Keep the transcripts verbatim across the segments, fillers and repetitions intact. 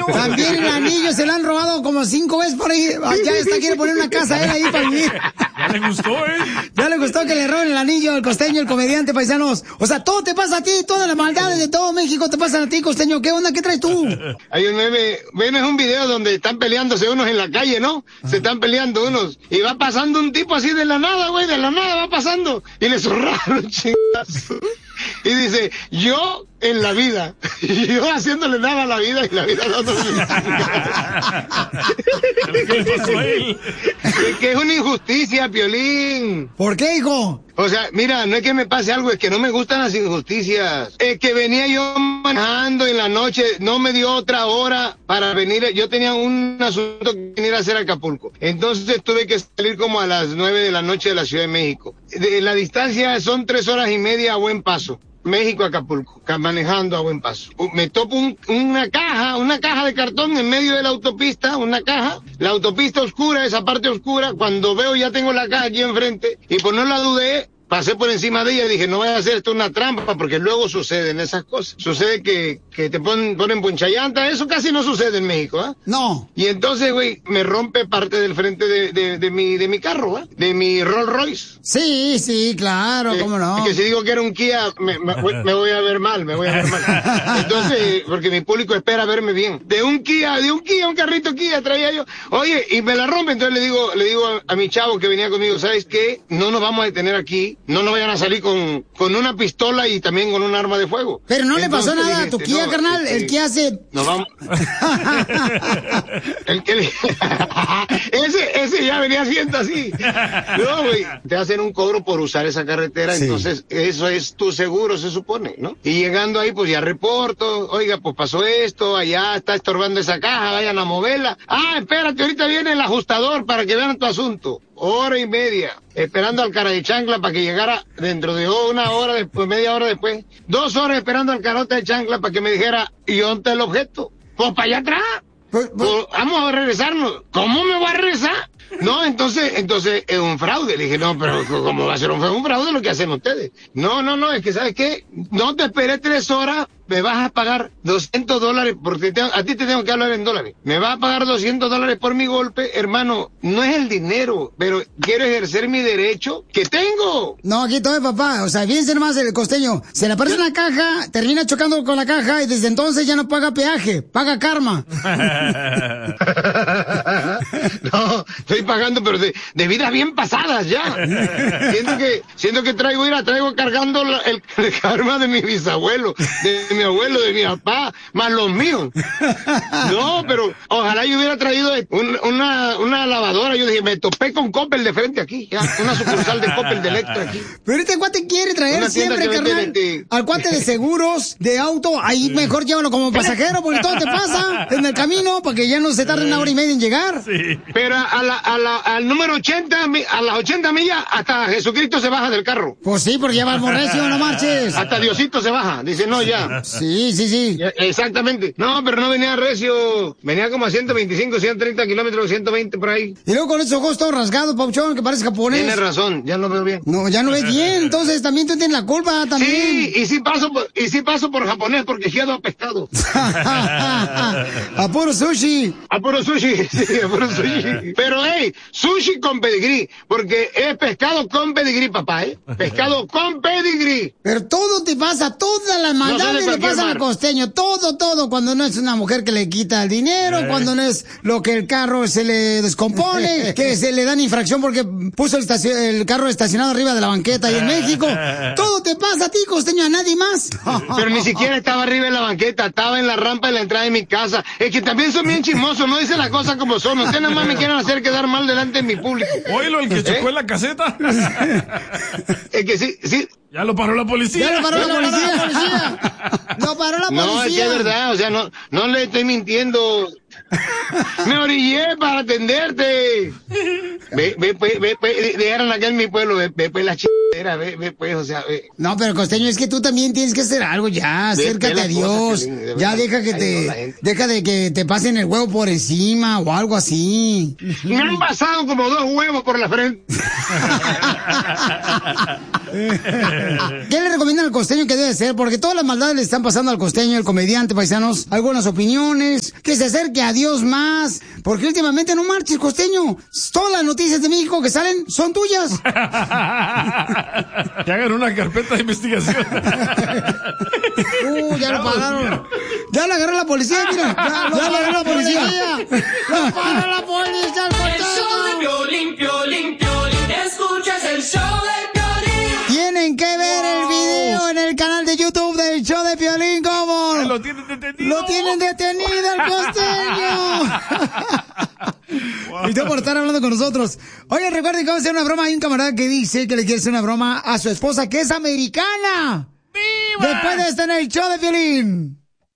costeño. También el anillo se lo han robado como cinco veces por ahí. Ya está, quiere poner una casa a él ahí para vivir. Ya le gustó, ¿eh? Ya le gustó que le roben el anillo al costeño, el comediante, paisanos. O sea, todo te pasa a ti, todas las maldades de todo México te pasan a ti, costeño. ¿Qué onda? ¿Qué traes tú? Hay un meme, ven, es un video donde están peleándose unos en la calle, ¿no? Se están peleando unos. Y va pasando un tipo así de la nada, güey, de la nada va pasando. Y le zurraron, chingazo. Y dice, yo en la vida, y yo haciéndole nada a la vida y la vida dándole ¿Qué pasó a él? Es que es una injusticia, Piolín. ¿Por qué, hijo? O sea, mira, no es que me pase algo, es que no me gustan las injusticias. Es que venía yo manejando en la noche, no me dio otra hora para venir. Yo tenía un asunto que venir a hacer a Acapulco. Entonces tuve que salir como a las nueve de la noche de la Ciudad de México. De la distancia son tres horas y media a buen paso. México, Acapulco, manejando a buen paso. Me topo un, una caja, una caja de cartón en medio de la autopista, una caja, la autopista oscura, esa parte oscura, cuando veo ya tengo la caja aquí enfrente, y pues no la dudé, pasé por encima de ella y dije, no voy a hacer esto una trampa, porque luego suceden esas cosas. Sucede que, que te ponen, ponen ponchallanta, eso casi no sucede en México, ¿ah? ¿eh? No. Y entonces, güey, me rompe parte del frente de, de, de mi, de mi carro, ¿ah? ¿eh? De mi Rolls Royce. Sí, sí, claro, eh, cómo no. Que si digo que era un Kia, me, me, me voy a ver mal, me voy a ver mal. Entonces, porque mi público espera verme bien. De un Kia, de un Kia, un carrito Kia traía yo. Oye, y me la rompe, entonces le digo, le digo a, a mi chavo que venía conmigo, ¿sabes qué? No nos vamos a detener aquí. No nos vayan a salir con, con una pistola y también con un arma de fuego. Pero no Entonces, le pasó nada a tu este, Kia, no, carnal. este, El Kia hace... Nos vamos... el que le... ese, ese ya venía haciendo así. No, güey. Te hacen un cobro por usar esa carretera, sí. Entonces eso es tu seguro, se supone, ¿no? Y llegando ahí, pues ya reporto. Oiga, pues pasó esto, allá está estorbando esa caja, vayan a moverla. Ah, espérate, ahorita viene el ajustador para que vean tu asunto. Hora y media, esperando al cara de chancla para que llegara dentro de una hora después, media hora después. Dos horas esperando al carote de chancla para que me dijera, ¿y dónde está el objeto? Pues para allá atrás. Pues, pues, vamos a regresarnos. ¿Cómo me voy a regresar? No, entonces, entonces es un fraude. Le dije, no, pero ¿cómo va a ser un fraude? Un fraude lo que hacen ustedes. No, no, no, es que ¿sabes qué? No te esperé tres horas, me vas a pagar doscientos dólares, porque te, a ti te tengo que hablar en dólares. Me vas a pagar doscientos dólares por mi golpe, hermano. No es el dinero, pero quiero ejercer mi derecho que tengo. No, aquí todo, papá. O sea, fíjense nomás el costeño. Se le aparece una caja, termina chocando con la caja y desde entonces ya no paga peaje, paga karma. No, estoy pagando, pero de, de vidas bien pasadas ya. Siento que, siento que traigo, mira, traigo cargando la, el, el karma de mi bisabuelo, de mi abuelo, de mi papá, más los míos. No, pero ojalá yo hubiera traído un, una, una lavadora. Yo dije, me topé con Coppel de frente aquí, ya, una sucursal de Coppel de Electra aquí. Pero este cuate quiere traer siempre, carnal, este... al cuate de seguros, de auto, ahí mejor llévalo como pasajero, porque todo te pasa en el camino, para que ya no se tarde una hora y media en llegar. Sí. Pero a la, a la, al número ochenta, a las ochenta millas, hasta Jesucristo se baja del carro. Pues sí, porque lleva el morrecio, no marches. Hasta Diosito se baja, dice, no, ya. Sí, sí, sí. Ya, exactamente. No, pero no venía recio, venía como a ciento veinticinco, ciento treinta kilómetros, ciento veinte por ahí. Y luego con esos ojos todos rasgados, Pauchón, que parece japonés. Tienes razón, ya no veo bien. No, ya no ves bien, entonces también tú tienes la culpa también. Sí, y sí paso por, y sí paso por japonés porque quedo pescado. A puro sushi. A puro sushi, sí, a puro sushi. Pero, hey, sushi con pedigrí, porque es pescado con pedigrí, papá, ¿eh? Pescado con pedigrí. Pero todo te pasa, todas las maldades no le pasan al costeño, todo, todo, cuando no es una mujer que le quita el dinero, eh. cuando no es lo que el carro se le descompone, que se le dan infracción porque puso el, el carro estacionado arriba de la banqueta ahí en México. Todo te pasa a ti, costeño, a nadie más. Pero ni siquiera estaba arriba en la banqueta, estaba en la rampa de la entrada de mi casa. Es que también son bien chismosos, no dicen las cosas como son. Ustedes nada más me quieren hacer quedar mal delante de mi público. Oílo, el que chocó ¿Eh? en la caseta. Es que sí, sí. Ya lo paró la policía. Ya lo paró la policía. la policía. Lo paró la policía. No, es que es verdad, o sea, no, no le estoy mintiendo. Me orillé para atenderte. Ve, ve, ve, ve, ve, dejaron acá en mi pueblo, ve, ve, ve la ch... Era, ve, ve, pues, o sea, ve. No, pero Costeño, es que tú también tienes que hacer algo ya, acércate a Dios. Cosas, de ya deja que te, deja de que te pasen el huevo por encima o algo así. Me han pasado como dos huevos por la frente. ¿Qué le recomiendan al Costeño que debe hacer? Porque todas las maldades le están pasando al Costeño, el comediante, paisanos. Algunas opiniones, que se acerque a Dios más. Porque últimamente no marches, Costeño. Todas las noticias de México que salen son tuyas. Que hagan una carpeta de investigación. Uh, ya lo pagaron. Ya lo agarró la policía, mira. Ya lo, ya lo agarró la policía. Lo paró la policía, el El show de Piolín, Piolín, Piolín. Escuchas el show de Piolín. Tienen que ver el video en el canal de YouTube del show de Piolín, ¿cómo? Lo tienen detenido. Lo tienen detenido el Costeño. Wow. Y todo por estar hablando con nosotros. Oye, recuerden que vamos a hacer una broma. Hay un camarada que dice que le quiere hacer una broma a su esposa, que es americana. ¡Viva! Después de estar en el show de Piolín.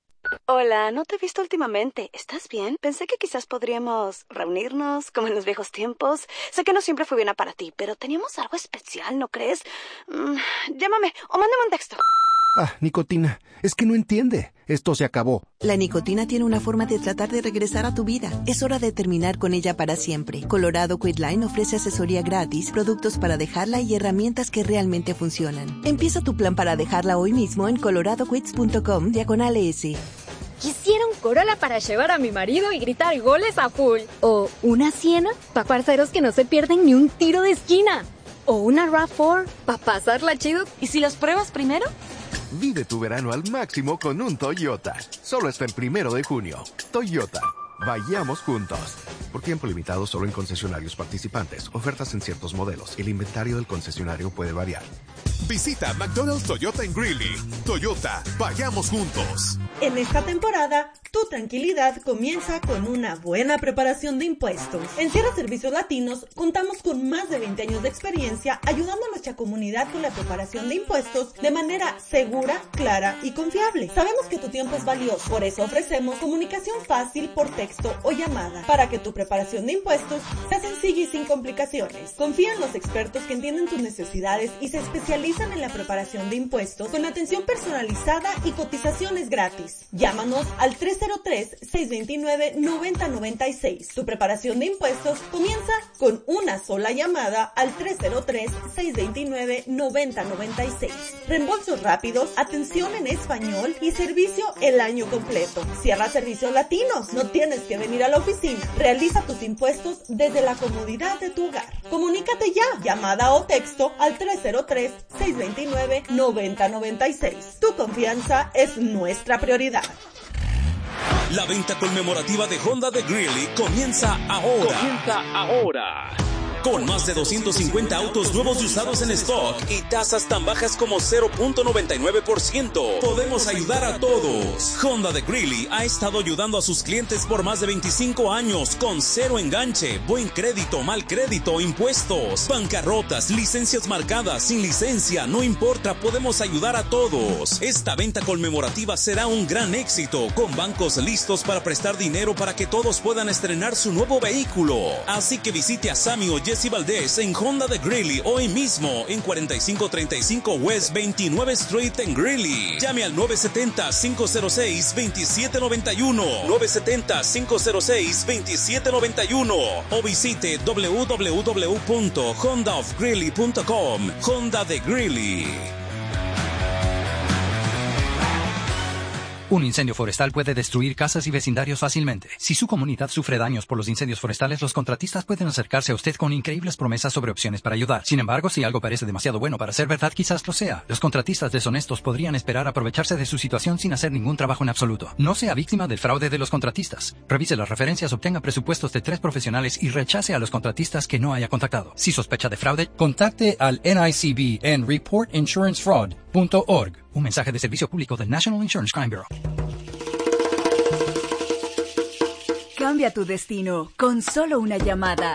Hola, no te he visto últimamente. ¿Estás bien? Pensé que quizás podríamos reunirnos, como en los viejos tiempos. Sé que no siempre fue bien para ti, pero teníamos algo especial, ¿no crees? Mm, llámame o mándame un texto. Ah, nicotina, es que no entiende. Esto se acabó. La nicotina tiene una forma de tratar de regresar a tu vida. Es hora de terminar con ella para siempre. Colorado Quitline ofrece asesoría gratis, productos para dejarla y herramientas que realmente funcionan. Empieza tu plan para dejarla hoy mismo en coloradoquits.com diagonal S. Quisiera un Corolla para llevar a mi marido y gritar goles a full. O una Siena para parceros que no se pierden ni un tiro de esquina. O una RAV cuatro para pasarla chido. ¿Y si las pruebas primero? Vive tu verano al máximo con un Toyota. Solo hasta el primero de junio. Toyota. Vayamos juntos. Por tiempo limitado solo en concesionarios participantes. Ofertas en ciertos modelos. El inventario del concesionario puede variar. Visita McDonald's Toyota en Greeley. Toyota, vayamos juntos. En esta temporada, tu tranquilidad comienza con una buena preparación de impuestos. En Sierra Servicios Latinos, contamos con más de veinte años de experiencia ayudando a nuestra comunidad con la preparación de impuestos de manera segura, clara y confiable. Sabemos que tu tiempo es valioso, por eso ofrecemos comunicación fácil por texto o llamada, para que tu preparación de impuestos sea sencilla y sin complicaciones. Confía en los expertos que entienden tus necesidades y se especializan en la preparación de impuestos con atención personalizada y cotizaciones gratis. Llámanos al tres cero tres, seis dos nueve, nueve cero nueve seis. Tu preparación de impuestos comienza con una sola llamada al tres cero tres, seis dos nueve, nueve cero nueve seis. Reembolsos rápidos, atención en español y servicio el año completo. Sierra Servicios Latinos. No tienes que venir a la oficina. Realiza tus impuestos desde la comodidad de tu hogar. Comunícate ya. Llamada o texto al tres cero tres, seis dos nueve, nueve cero nueve seis. Tu confianza es nuestra prioridad. La venta conmemorativa de Honda de Greeley comienza ahora. Comienza ahora. Con más de doscientos cincuenta autos nuevos y usados en stock y tasas tan bajas como cero punto noventa y nueve por ciento. Podemos ayudar a todos. Honda de Greeley ha estado ayudando a sus clientes por más de veinticinco años con cero enganche, buen crédito, mal crédito, impuestos, bancarrotas, licencias marcadas, sin licencia, no importa, podemos ayudar a todos. Esta venta conmemorativa será un gran éxito, con bancos listos para prestar dinero para que todos puedan estrenar su nuevo vehículo. Así que visite a Sammy o Jesse Valdez en Honda de Greeley hoy mismo en cuarenta y cinco treinta y cinco West veintinueve Street en Greeley. Llame al nueve siete cero, cinco cero seis, dos siete nueve uno, nueve siete cero, cinco cero seis, dos siete nueve uno o visite w w w punto honda of greeley punto com. Honda de Greeley. Un incendio forestal puede destruir casas y vecindarios fácilmente. Si su comunidad sufre daños por los incendios forestales, los contratistas pueden acercarse a usted con increíbles promesas sobre opciones para ayudar. Sin embargo, si algo parece demasiado bueno para ser verdad, quizás lo sea. Los contratistas deshonestos podrían esperar aprovecharse de su situación sin hacer ningún trabajo en absoluto. No sea víctima del fraude de los contratistas. Revise las referencias, obtenga presupuestos de tres profesionales y rechace a los contratistas que no haya contactado. Si sospecha de fraude, contacte al N I C B en report insurance fraud punto org. Un mensaje de servicio público del National Insurance Crime Bureau. Cambia tu destino con solo una llamada.